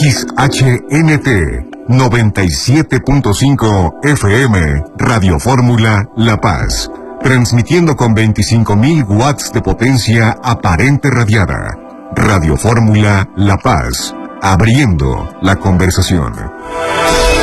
XHNT 97.5 FM, Radio Fórmula La Paz, transmitiendo con 25.000 watts de potencia aparente radiada. Radio Fórmula La Paz, abriendo la conversación.